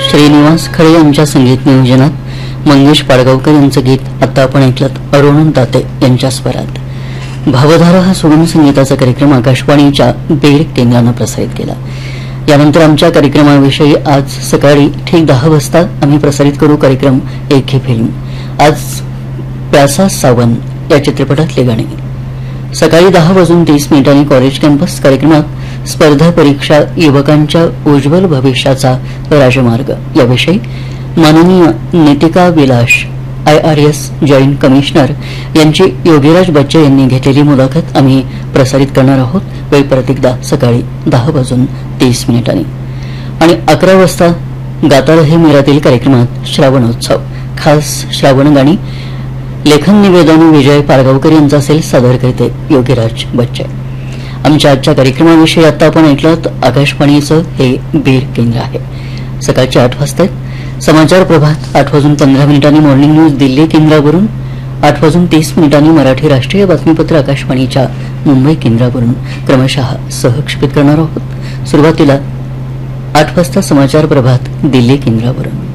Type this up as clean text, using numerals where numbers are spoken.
श्रीनिवास खरे यांच्या संगीत नियोजनात मंगेश पाडगावकर यांचं गीत आता आपण ऐकलं अरुण दाते यांच्या स्वरात। भावधारा हा सुगम संगीताचा कार्यक्रम आकाशवाणीच्या बीड केंद्रानं प्रसारित केला। यानंतर आमच्या कार्यक्रमाविषयी आज सकाळी ठीक 10 वाजता आम्ही प्रसारित करू कार्यक्रम एक ही फिल्म। आज प्यासा सावन या चित्रपटातले गाणे। सकाळी 10:30 कॉलेज कॅम्पस कार्यक्रमात स्पर्धा परीक्षा युवकांच्या उज्ज्वल भविष्याचा राजमार्ग याविषयी माननीय Nitika Vilas IRS joint commissioner यांची योगीराज बच्चे यांनी घेतलेली मुलाखत आम्ही प्रसारित करणार आहोत। वेळ परत एकदा सकाळी 10:30 आणि 11 वाजता गाता रहे मेरातील कार्यक्रमात श्रावणोत्सव खास श्रावण गाणी लेखन निवेदन विजय पारगावकर यांचा असेल, सादर करते योगीराज बच्चे। आमच्या आजच्या कार्यक्रमाविषयी आता आपण ऐकलं आकाशवाणीचं हे बीड केंद्र आहे। सकाळचे 8 वाजता समाचार प्रभात 8:15 मॉर्निंग न्यूज दिल्ली केंद्रावरून, 8:30 मराठी राष्ट्रीय बातमीपत्र आकाशवाणीच्या मुंबई केंद्रावरून क्रमशः सहक्षेपित करणार आहोत। सुरुवातीला 8 वाजता समाचार प्रभात दिल्ली केंद्रावरून।